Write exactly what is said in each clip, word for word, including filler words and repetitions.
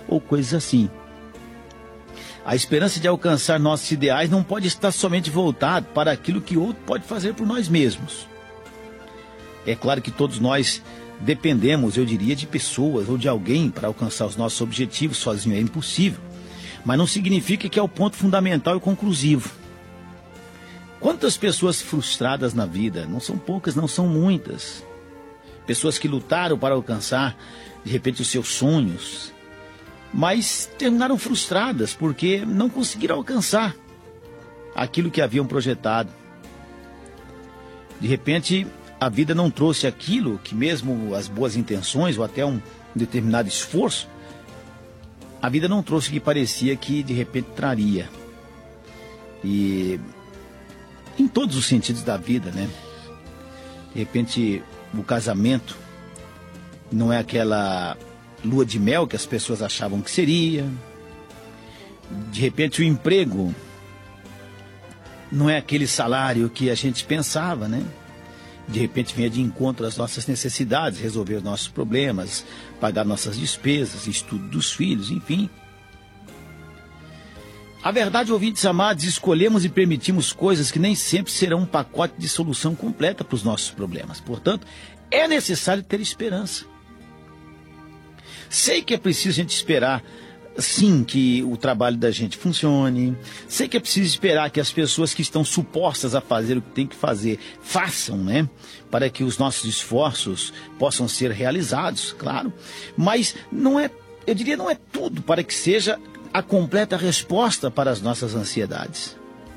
ou coisas assim. A esperança de alcançar nossos ideais não pode estar somente voltada para aquilo que outro pode fazer por nós mesmos. É claro que todos nós dependemos, eu diria, de pessoas ou de alguém para alcançar os nossos objetivos. Sozinho é impossível. Mas não significa que é o ponto fundamental e conclusivo. Quantas pessoas frustradas na vida? Não são poucas, não são muitas. Pessoas que lutaram para alcançar, de repente, os seus sonhos, mas terminaram frustradas porque não conseguiram alcançar aquilo que haviam projetado. De repente, a vida não trouxe aquilo que, mesmo as boas intenções ou até um determinado esforço, a vida não trouxe o que parecia que de repente traria. E em todos os sentidos da vida, né? De repente, o casamento não é aquela lua de mel que as pessoas achavam que seria. De repente, o emprego não é aquele salário que a gente pensava, né? De repente, vinha de encontro às nossas necessidades, resolver os nossos problemas, pagar nossas despesas, estudo dos filhos, enfim. A verdade, ouvintes amados, escolhemos e permitimos coisas que nem sempre serão um pacote de solução completa para os nossos problemas. Portanto, é necessário ter esperança. Sei que é preciso a gente esperar, sim, que o trabalho da gente funcione. Sei que é preciso esperar que as pessoas que estão supostas a fazer o que tem que fazer, façam, né? Para que os nossos esforços possam ser realizados, claro. Mas não é, eu diria, não é tudo para que seja a completa resposta para as nossas ansiedades.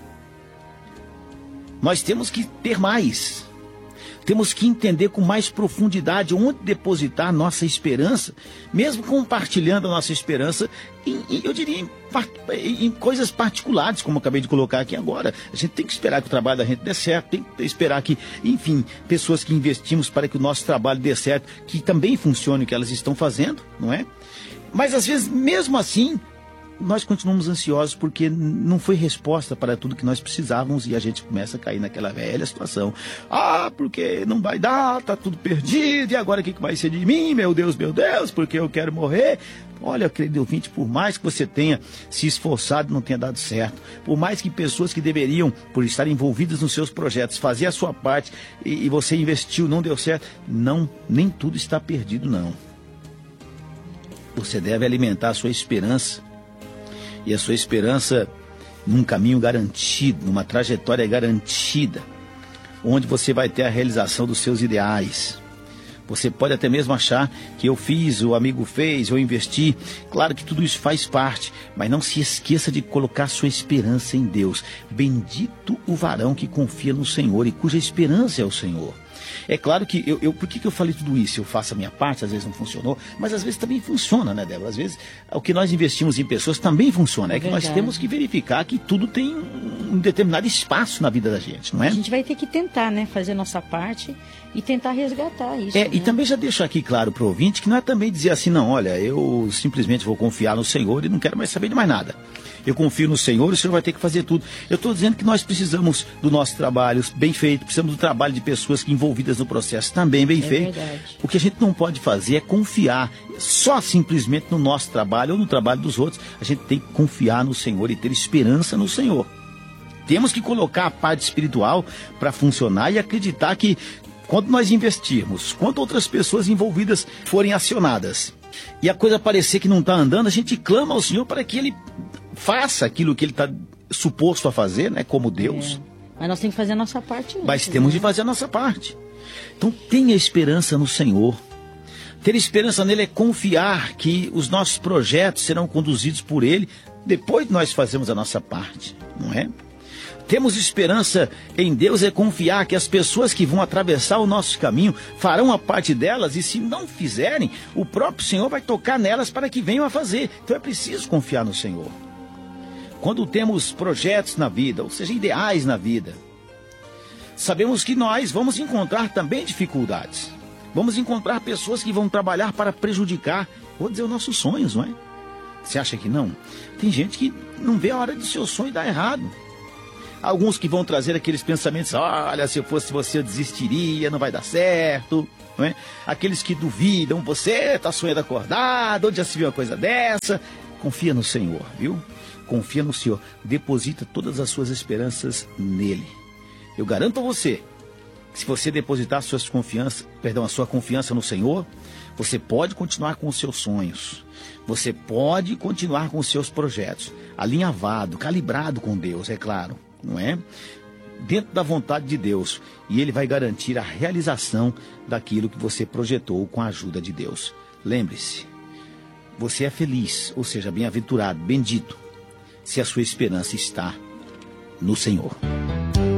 Nós temos que ter mais. Temos que entender com mais profundidade onde depositar nossa esperança, mesmo compartilhando a nossa esperança, em, em, eu diria, em, em coisas particulares, como eu acabei de colocar aqui agora. A gente tem que esperar que o trabalho da gente dê certo, tem que esperar que, enfim, pessoas que investimos para que o nosso trabalho dê certo, que também funcione o que elas estão fazendo, não é? Mas às vezes, mesmo assim, nós continuamos ansiosos porque não foi resposta para tudo que nós precisávamos e a gente começa a cair naquela velha situação. Ah, porque não vai dar, tá tudo perdido, e agora o que vai ser de mim? Meu Deus, meu Deus, porque eu quero morrer. Olha, querido ouvinte, por mais que você tenha se esforçado e não tenha dado certo, por mais que pessoas que deveriam, por estar envolvidas nos seus projetos, fazer a sua parte e, e você investiu, não deu certo, não, nem tudo está perdido, não. Você deve alimentar a sua esperança. E a sua esperança num caminho garantido, numa trajetória garantida, onde você vai ter a realização dos seus ideais. Você pode até mesmo achar que eu fiz, o amigo fez, eu investi. Claro que tudo isso faz parte, mas não se esqueça de colocar sua esperança em Deus. Bendito o varão que confia no Senhor e cuja esperança é o Senhor. É claro que, eu, eu, por que, que eu falei tudo isso? Eu faço a minha parte, às vezes não funcionou, mas às vezes também funciona, né, Débora? Às vezes o que nós investimos em pessoas também funciona. É, é que nós temos que verificar que tudo tem um determinado espaço na vida da gente, não é? A gente vai ter que tentar, né, fazer a nossa parte e tentar resgatar isso. É, né? E também já deixo aqui claro para o ouvinte que não é também dizer assim, não, olha, eu simplesmente vou confiar no Senhor e não quero mais saber de mais nada. Eu confio no Senhor e o Senhor vai ter que fazer tudo. Eu estou dizendo que nós precisamos do nosso trabalho bem feito, precisamos do trabalho de pessoas que envolvidas no processo também bem é feito. Verdade. O que a gente não pode fazer é confiar só simplesmente no nosso trabalho ou no trabalho dos outros. A gente tem que confiar no Senhor e ter esperança no Senhor. Temos que colocar a parte espiritual para funcionar e acreditar que quando nós investirmos, quando outras pessoas envolvidas forem acionadas e a coisa parecer que não está andando, a gente clama ao Senhor para que Ele faça aquilo que Ele está suposto a fazer, né, como Deus. É. Mas nós temos que fazer a nossa parte antes, Mas temos né? de fazer a nossa parte. Então tenha esperança no Senhor. Ter esperança nele é confiar que os nossos projetos serão conduzidos por Ele depois de nós fazermos a nossa parte, não é? Temos esperança em Deus é confiar que as pessoas que vão atravessar o nosso caminho farão a parte delas e se não fizerem, o próprio Senhor vai tocar nelas para que venham a fazer. Então é preciso confiar no Senhor. Quando temos projetos na vida, ou seja, ideais na vida, sabemos que nós vamos encontrar também dificuldades. Vamos encontrar pessoas que vão trabalhar para prejudicar, vou dizer, os nossos sonhos, não é? Você acha que não? Tem gente que não vê a hora de seu sonho dar errado. Alguns que vão trazer aqueles pensamentos, olha, se eu fosse você eu desistiria, não vai dar certo, não é? Aqueles que duvidam, você está sonhando acordado, onde já se viu uma coisa dessa? Confia no Senhor, viu? Confia no Senhor. Deposita todas as suas esperanças nele. Eu garanto a você que se você depositar a sua confiança, perdão, a sua confiança no Senhor, você pode continuar com os seus sonhos. Você pode continuar com os seus projetos. Alinhavado, calibrado com Deus, é claro, não é? Dentro da vontade de Deus. E Ele vai garantir a realização daquilo que você projetou com a ajuda de Deus. Lembre-se, você é feliz, ou seja, bem-aventurado, bendito, se a sua esperança está no Senhor.